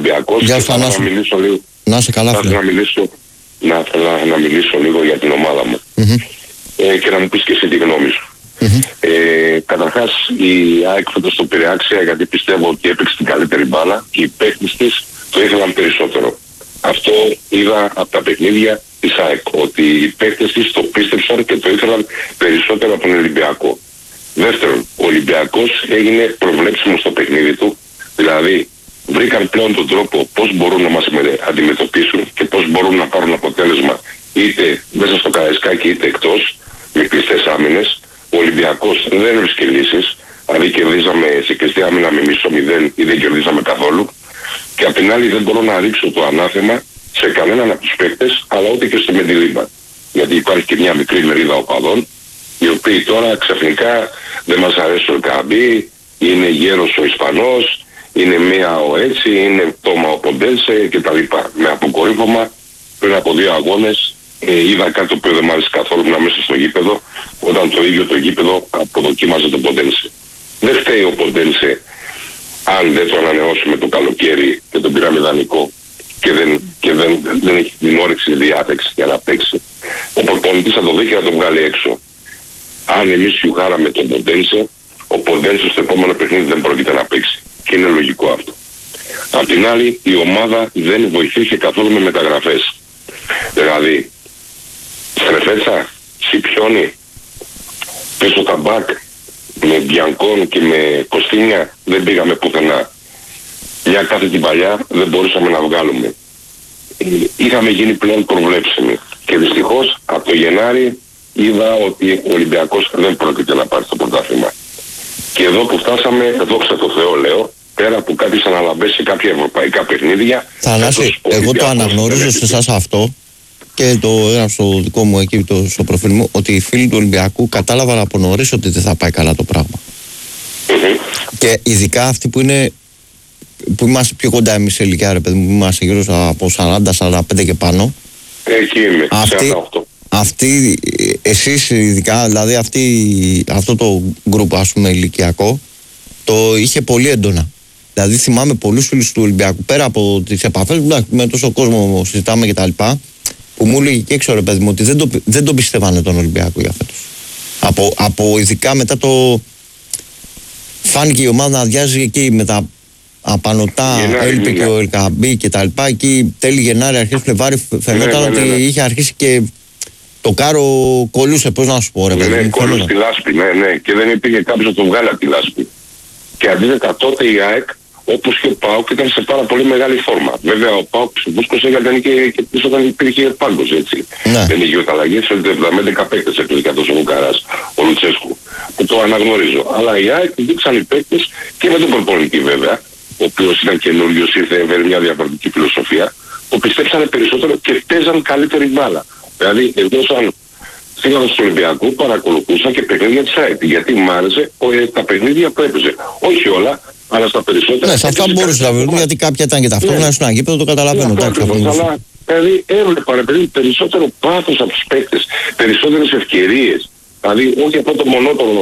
Ολυμπιακός. Γεια σου, Θανάση. Να είσαι καλά, φίλε. Να μιλήσω λίγο για την ομάδα μου. Και να μου πεις και εσύ τη γνώμη σου. Καταρχάς η ΑΕΚ φέτος το πήρε άξια, γιατί πιστεύω ότι έπαιξε την καλύτερη μπάλα και οι παίκτες της το ήθελαν περισσότερο. Αυτό είδα από τα παιχνίδια της ΑΕΚ, ότι οι παίκτες της το πίστεψαν και το ήθελαν περισσότερο από τον Ολυμπιακό. Δεύτερον, ο Ολυμπιακός έγινε προβλέψιμο στο παιχνίδι του, δηλαδή βρήκαν πλέον τον τρόπο πώς μπορούν να μας αντιμετωπίσουν και πώς μπορούν να πάρουν αποτέλεσμα είτε μέσα στο Καραϊσκάκι είτε εκτός, με κλειστές άμυνες. Ο Ολυμπιακός δεν βρίσκει λύσεις, δηλαδή κερδίζαμε σε κλειστή άμυνα με μισό 0 ή δεν κερδίζαμε καθόλου. Και απ' την άλλη δεν μπορώ να ρίξω το ανάθεμα σε κανέναν από τους παίκτες, αλλά ούτε και στο Μεντιλίμπα. Γιατί υπάρχει και μια μικρή μερίδα οπαδών, οι οποίοι τώρα ξαφνικά δεν μας αρέσει ο Καμπή, είναι γέρος ο Ισπανός, είναι μία ο έτσι, είναι πτώμα ο Ποντένσε κτλ. Με αποκορύφωμα πριν από 2 αγώνες είδα κάτι που δεν μου άρεσε καθόλου μέσα στο γήπεδο, όταν το ίδιο το γήπεδο αποδοκίμαζε τον Ποντένσε. Δεν φταίει ο Ποντένσε αν δεν το ανανεώσουμε το καλοκαίρι και τον πήραμε δανεικό και δεν έχει την όρεξη διάταξη για να παίξει. Ο προπονητής θα το δει και θα τον βγάλει έξω. Αν εμείς σιουχάραμε τον Ποντένσε, ο Ποντένσε στο επόμενο παιχνίδι δεν πρόκειται να παίξει. Και είναι λογικό αυτό. Απ' την άλλη, η ομάδα δεν βοηθήθηκε καθόλου με μεταγραφές. Δηλαδή, Στρεφέτσα, Σιπιόνι, πίσω τα μπακ, με Μπιανκόν και με Κωστίνια δεν πήγαμε πουθενά. Μια κάθε την παλιά δεν μπορούσαμε να βγάλουμε. Είχαμε γίνει πλέον προβλέψιμοι. Και δυστυχώς από το Γενάρη είδα ότι ο Ολυμπιακός δεν πρόκειται να πάρει το πρωτάθλημα. Και εδώ που φτάσαμε, δόξα τω Θεώ λέω, πέρα από κάποιες αναλαμπές σε κάποια ευρωπαϊκά παιχνίδια... Θανάση, εγώ το αναγνωρίζω σε εσάς αυτό και το έγραψα στο δικό μου εκεί στο προφίλ μου, ότι οι φίλοι του Ολυμπιακού κατάλαβαν από νωρίς ότι δεν θα πάει καλά το πράγμα. Και ειδικά αυτοί που είμαστε πιο κοντά εμείς σε ηλικία, ρε παιδί μου, είμαστε γύρω από 40-45 και πάνω. Εκεί είμαι, 48. Αυτοί, εσείς ειδικά, δηλαδή αυτό το γκρουπ, ας πούμε, ηλικιακό, το είχε πολύ έντονα. Δηλαδή θυμάμαι πολλούς φίλους του Ολυμπιακού, πέρα από τις επαφές με τόσο κόσμο συζητάμε κτλ., που μου έλεγε και έξω, ρε παιδί μου, ότι δεν τον πιστεύανε τον Ολυμπιακό για φέτος. Από ειδικά μετά φάνηκε η ομάδα να αδειάζει εκεί με τα απανωτά, έλειπε και ο Ελκαμπή και τα λοιπά. Εκεί τέλη Γενάρη, αρχές Φλεβάρη, φαινόταν ότι είχε αρχίσει και το κάρο κολούσε, πώς να σου πω, ρε παιδί. Ναι, κολούσε τη λάσπη, ναι, και δεν υπήρχε κάποιος να τον βγάλει από τη λάσπη. Και αντίθετα τότε η ΑΕΚ, όπως και ο ΠΑΟΚ, ήταν σε πάρα πολύ μεγάλη φόρμα. Βέβαια ο ΠΑΟΚ μπούσκωσε γιατί και πίσω όταν υπήρχε πάγκος, έτσι. Ναι. Δεν είχε utαλλαγές, ότι 75 παίκτες έκλεισε κατός ο Λουκαράς, ο Λουτσέσκου. Που το αναγνωρίζω. Αλλά η ΑΕΚ δείξαν οι παίκτες και με τον προπονητή βέβαια, ο οποίος ήταν καινούριος, ήρθε μια διαφορετική φιλοσοφία, που πιστέψανε περισσότερο και παίζαν καλύτερη μπάλα. Δηλαδή, εγώ σαν φίλος του Ολυμπιακού παρακολουθούσα και παιχνίδια της ΑΕΚ. Γιατί μ' άρεσε τα παιχνίδια που έπαιζε. Όχι όλα, αλλά στα περισσότερα. Ναι, σε αυτά μπορούσε να βρουν, γιατί κάποια ήταν και ταυτόχρονα στον αγίπεδο, το καταλαβαίνω. Αλλά δηλαδή έβλεπα περισσότερο πάθος από τους παίκτες, περισσότερες ευκαιρίες. Δηλαδή, όχι αυτό το μονότονο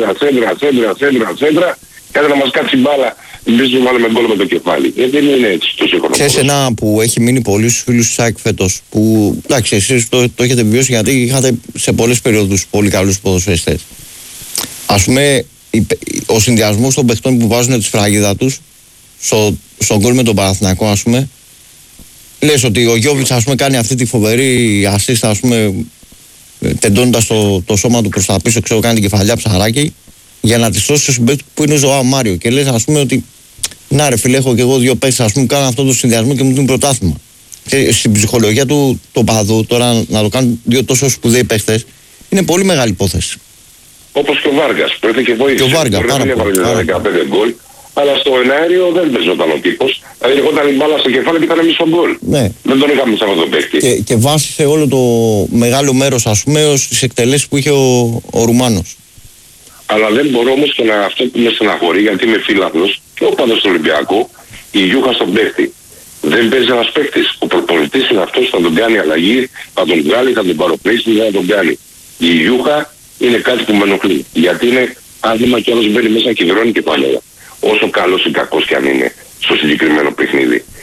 σέντρα, κάτι να μας κάτσει μπάλα. Εμείς του βάλουμε γκολ με το κεφάλι. Δεν είναι έτσι το σύγχρονο. Ξέρεις ένα που έχει μείνει πολύ στους φίλους της ΑΕΚ φέτος, που εντάξει, εσείς το έχετε βιώσει γιατί είχατε σε πολλές περιόδους πολύ καλούς ποδοσφαιριστές. Ας πούμε, ο συνδυασμός των παιχτών που βάζουν τη σφραγίδα τους στον γκολ με τον Παναθηναϊκό, ας πούμε, λες ότι ο Γιώβιτς, ας πούμε, κάνει αυτή τη φοβερή ασίστα, ας πούμε, τεντώνοντας το σώμα του προς τα πίσω, ξέρω, κάνει την κεφαλιά ψαράκι, για να τη σώσει στο συμπαίκτη που είναι ο Ζωάο Μάριο. Και λες, ας πούμε, ότι να ρε φίλε, έχω και εγώ 2 παίκτες, ας πούμε, κάνω αυτό το συνδυασμό και μου δίνουν πρωτάθλημα. Και στην ψυχολογία του παδού, τώρα να το κάνουν 2 τόσο σπουδαίοι παίκτες, είναι πολύ μεγάλη υπόθεση. Όπως και ο Βάργας, που και βοήθησε. Και ο Βάργα, πάρα πολύ. 15 γκολ, αλλά στο εναέριο δεν παίζονταν ο τύπος. Δηλαδή, ερχόταν η μπάλα στο κεφάλι και ήταν μισό γκολ. Ναι. Δεν τον είχαμε σε αυτό το παίκτη. Και βάσισε όλο το μεγάλο μέρος, ας πούμε, ως τις εκτελέσεις που είχε ο Ρουμάνος. Αλλά δεν μπορώ όμως και αυτό που με στεναχωρεί, γιατί είμαι φίλαθλος και ο πάντως του Ολυμπιακού, η Γιούχα στον παίκτη. Δεν παίζει ένας παίκτης. Ο προπονητής είναι αυτός, θα τον κάνει αλλαγή, θα τον βγάλει, θα τον παροπλήσει, δεν θα τον κάνει. Η Γιούχα είναι κάτι που με ενοχλεί. Γιατί είναι άδεμα και όλος μπαίνει μέσα και υδρώνει και πάλι. Όσο καλός ή κακός κι αν είναι στο συγκεκριμένο παιχνίδι.